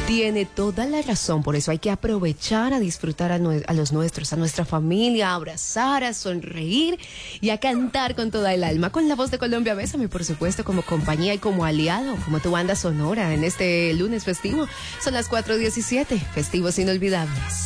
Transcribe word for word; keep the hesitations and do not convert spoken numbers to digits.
Tiene toda la razón, por eso hay que aprovechar a disfrutar a, nue- a los nuestros, a nuestra familia, a abrazar, a sonreír y a cantar con toda el alma. Con la voz de Colombia, Bésame, por supuesto, como compañía y como aliado, como tu banda sonora en este lunes festivo. Son las cuatro diecisiete, festivos inolvidables.